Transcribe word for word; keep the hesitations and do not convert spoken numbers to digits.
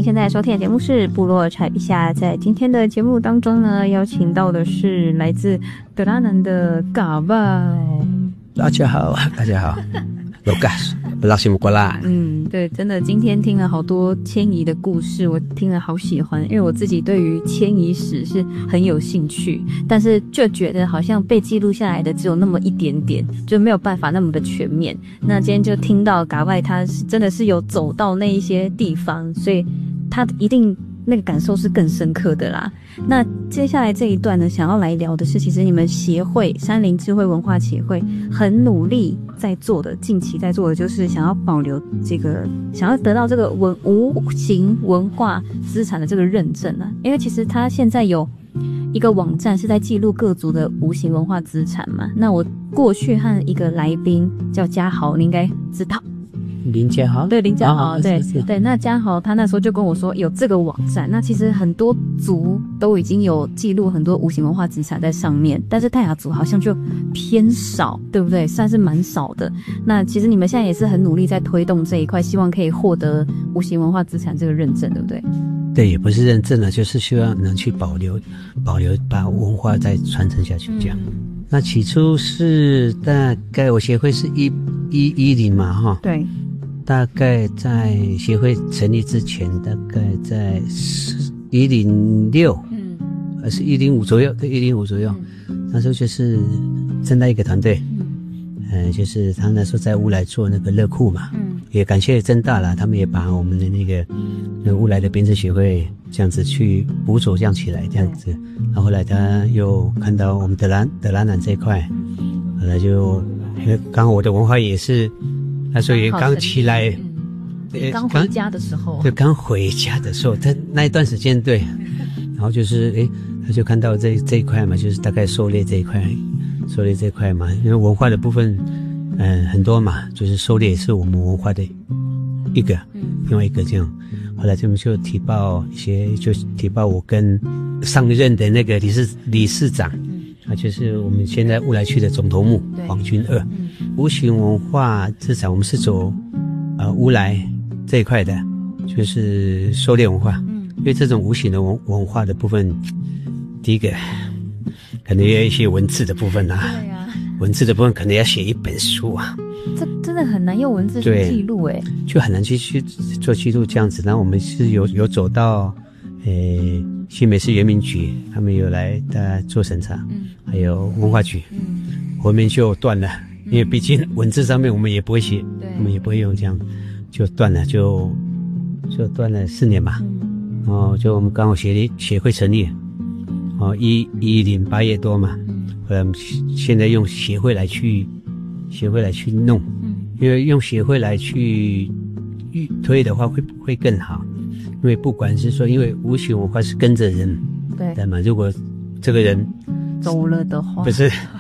您现在收听的节目是部落采比下。在今天的节目当中呢，邀请到的是来自德拉南的嘎拜。 大家好，大家好，Lucas， 拉西姆瓜拉。 嗯，对，真的，今天听了好多迁移的故事，我听了好喜欢，因为我自己对于迁移史是很有兴趣，但是就觉得好像被记录下来的只有那么一点点，就没有办法那么的全面。那今天就听到嘎拜他是真的是有走到那一些地方，所以他一定那个感受是更深刻的啦。那接下来这一段呢，想要来聊的是，其实你们协会山林智慧文化协会很努力在做的，近期在做的就是想要保留这个，想要得到这个文无形文化资产的这个认证啊。因为其实他现在有一个网站是在记录各族的无形文化资产嘛。那我过去和一个来宾叫嘉豪，你应该知道。 林家豪， 对林家豪， 哦、 对是是对，那家豪他那时候就跟我说有这个网站，那其实很多族都已经有记录很多无形文化资产在上面，但是泰雅族好像就偏少，对不对？算是蛮少的。那其实你们现在也是很努力在推动这一块，希望可以获得无形文化资产这个认证，对不对？ 对，也不是认证了，就是希望能去保留，保留把文化再传承下去这样。嗯、那起初是大概我协会是一一一零嘛，哈， 对。 大概在协会成立之前，大概在一零六，嗯，还是一零五左右，对，一零五左右。嗯、那时候就是正大一个团队，嗯、呃，就是他那时候在乌来做那个乐库嘛，嗯，也感谢正大啦，他们也把我们的那个那个乌来的编织协会这样子去补助这样起来，这样子。然后后来他又看到我们德兰德兰南这一块，后来就因为刚好我的文化也是。那时候也刚起来， 嗯、刚回家的时候， 对，刚回家的时候，他那一段时间对，然后就是诶，他就看到这这一块嘛，就是大概狩猎这一块，狩猎这一块嘛，因为文化的部分，嗯、呃，很多嘛，就是狩猎也是我们文化的一个，嗯，另外一个这样。后来他们就提报一些，就提报我跟上任的那个理事理事长。啊，就是我们现在乌来区的总头目黄军二，嗯、无形文化资产，我们是走呃乌来这一块的，就是狩猎文化。嗯，因为这种无形的文文化的部分，第一个可能要一些文字的部分啊，对啊，文字的部分可能要写一本书啊， 这真的很难用文字去记录诶， 就很难去去做记录这样子。然后我们是有有走到。诶，新北市原民局他们有来呃做审查，嗯，还有文化局，嗯，后面就断了，因为毕竟文字上面我们也不会写，对，我们也不会用，这样就断了，就就断了四年吧。嗯、哦，就我们刚好协协会成立，哦，一一零八月多嘛，后来我们现在用协会来去协会来去弄，嗯，因为用协会来去推的话会会更好。因为不管是说，因为无形文化是跟着人，对，对嘛？如果这个人走了的话， 不是